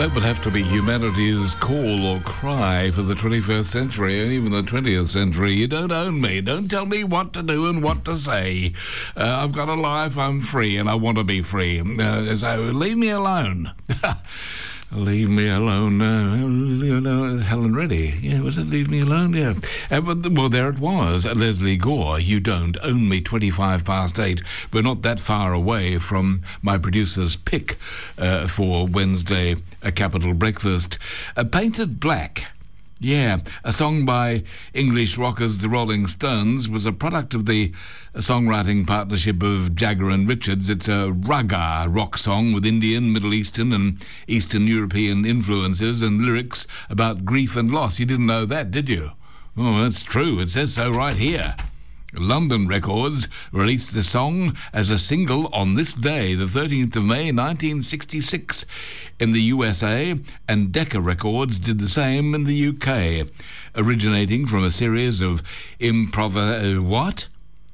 That would have to be humanity's call or cry for the 21st century and even the 20th century. You don't own me. Don't tell me what to do and what to say. I've got a life, I'm free, and I want to be free. So leave me alone. Leave me alone. Helen Reddy. Yeah, was it Leave Me Alone? Yeah. Well, there it was. Leslie Gore, You Don't Own Me, 8:25. We're not that far away from my producer's pick for Wednesday, A Capital Breakfast. Painted Black. Yeah, a song by English rockers The Rolling Stones was a product of the songwriting partnership of Jagger and Richards. It's a raga rock song with Indian, Middle Eastern and Eastern European influences and lyrics about grief and loss. You didn't know that, did you? Oh, that's true. It says so right here. London Records released the song as a single on this day, the 13th of May, 1966, in the USA, and Decca Records did the same in the UK, originating from a series of improvised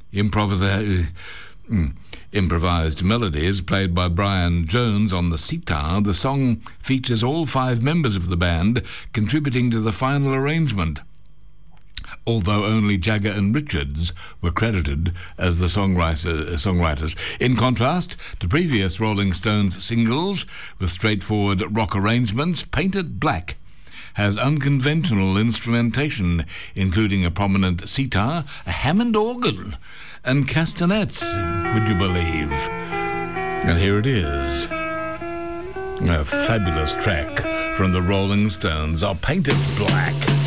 melodies played by Brian Jones on the sitar. The song features all 5 members of the band contributing to the final arrangement, although only Jagger and Richards were credited as the songwriters. In contrast to previous Rolling Stones singles with straightforward rock arrangements, Painted Black has unconventional instrumentation, including a prominent sitar, a Hammond organ, and castanets, would you believe? And here it is, a fabulous track from the Rolling Stones, Painted Black.